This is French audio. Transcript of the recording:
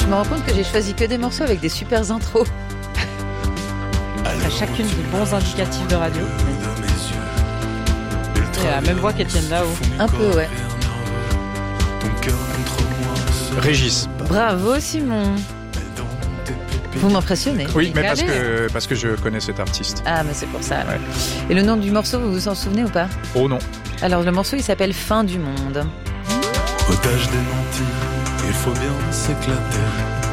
Je me rends compte que j'ai choisi que des morceaux avec des super intros. À chacune des bons indicatifs de radio. Et la même voix qu'Étienne Dao. Un peu, ouais. Régis. Bravo Simon. Vous m'impressionnez. Oui, mais Calé. parce que je connais cet artiste. Ah, mais c'est pour ça. Ouais. Et le nom du morceau, vous vous en souvenez ou pas? Oh non. Alors, le morceau, il s'appelle Fin du monde. Otage des nantis, il faut bien s'éclater.